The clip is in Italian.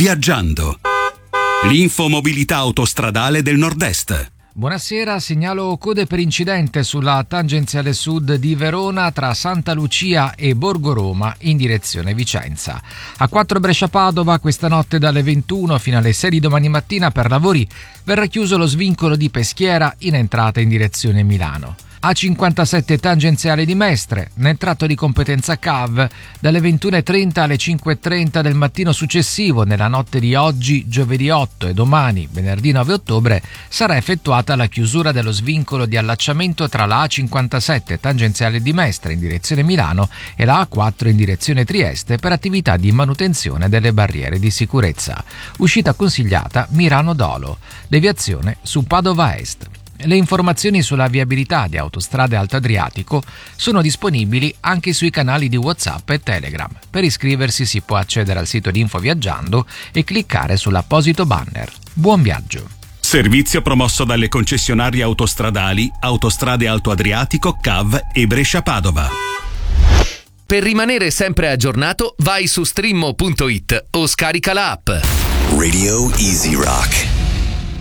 Viaggiando. L'infomobilità autostradale del Nord-Est. Buonasera, segnalo code per incidente sulla tangenziale sud di Verona tra Santa Lucia e Borgo Roma in direzione Vicenza. A4 Brescia-Padova questa notte dalle 21 fino alle 6 di domani mattina per lavori verrà chiuso lo svincolo di Peschiera in entrata in direzione Milano. A57 tangenziale di Mestre, nel tratto di competenza CAV, dalle 21.30 alle 5.30 del mattino successivo, nella notte di oggi, giovedì 8 e domani, venerdì 9 ottobre, sarà effettuata la chiusura dello svincolo di allacciamento tra la A57 tangenziale di Mestre in direzione Milano e la A4 in direzione Trieste per attività di manutenzione delle barriere di sicurezza. Uscita consigliata Milano-Dolo, deviazione su Padova Est. Le informazioni sulla viabilità di Autostrade Alto Adriatico sono disponibili anche sui canali di WhatsApp e Telegram. Per iscriversi si può accedere al sito di Info Viaggiando e cliccare sull'apposito banner. Buon viaggio! Servizio promosso dalle concessionarie autostradali Autostrade Alto Adriatico, CAV e Brescia-Padova. Per rimanere sempre aggiornato, vai su streammo.it o scarica la app. Radio Easy Rock.